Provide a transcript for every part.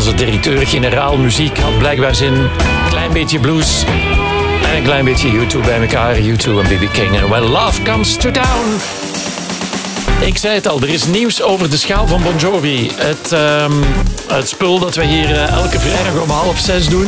onze directeur-generaal muziek had blijkbaar zin. Een klein beetje blues en een klein beetje U2 bij elkaar. U2 en B.B. King en When Love Comes to Town. Ik zei het al, er is nieuws over de schaal van Bon Jovi. Het spul dat we hier elke vrijdag om 5:30 doen.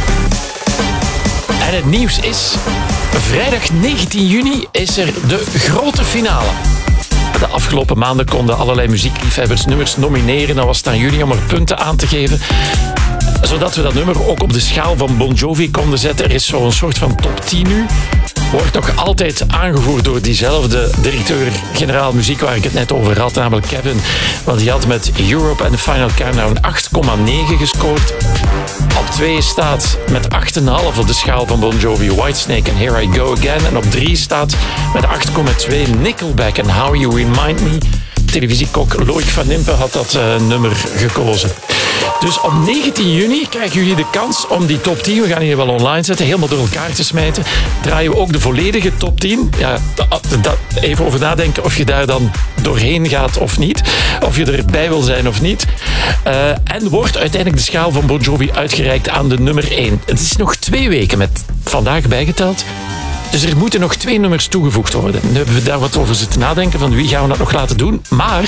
En het nieuws is, vrijdag 19 juni is er de grote finale. De afgelopen maanden konden allerlei muziekliefhebbers nummers nomineren. Dan was het aan jullie om er punten aan te geven. Zodat we dat nummer ook op de schaal van Bon Jovi konden zetten. Er is zo'n soort van top 10 nu. Wordt nog altijd aangevoerd door diezelfde directeur-generaal muziek waar ik het net over had, namelijk Kevin. Want die had met Europe en The Final Countdown 8,9 gescoord. Op 2 staat met 8,5 op de schaal van Bon Jovi Whitesnake en Here I Go Again. En op 3 staat met 8,2 Nickelback en How You Remind Me. Televisiekok Loïc van Impe had dat nummer gekozen. Dus op 19 juni krijgen jullie de kans om die top 10, we gaan hier wel online zetten, helemaal door elkaar te smijten. Draaien we ook de volledige top 10. Ja, even over nadenken of je daar dan doorheen gaat of niet. Of je erbij wil zijn of niet. En wordt uiteindelijk de schaal van Bon Jovi uitgereikt aan de nummer 1. Het is nog 2 weken met vandaag bijgeteld. Dus er moeten nog 2 nummers toegevoegd worden. Nu hebben we daar wat over zitten nadenken van wie gaan we dat nog laten doen. Maar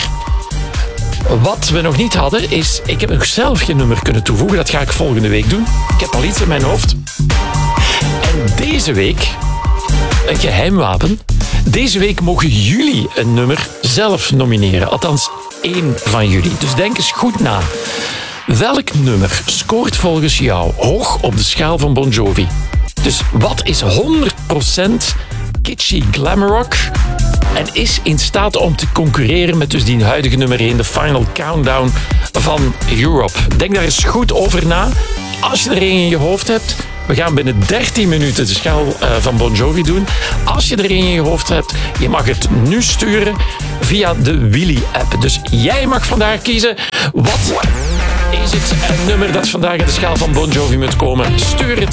wat we nog niet hadden is, ik heb nog zelf geen nummer kunnen toevoegen. Dat ga ik volgende week doen. Ik heb al iets in mijn hoofd. En deze week, een geheim wapen. Deze week mogen jullie een nummer zelf nomineren. Althans, 1 van jullie. Dus denk eens goed na. Welk nummer scoort volgens jou hoog op de schaal van Bon Jovi? Dus wat is 100% kitschy glamrock en is in staat om te concurreren met dus die huidige nummer 1, de Final Countdown van Europe? Denk daar eens goed over na. Als je er 1 in je hoofd hebt, we gaan binnen 13 minuten de schaal van Bon Jovi doen. Als je er 1 in je hoofd hebt, je mag het nu sturen via de Willy-app. Dus jij mag vandaag kiezen wat is het nummer dat vandaag in de schaal van Bon Jovi moet komen. Stuur het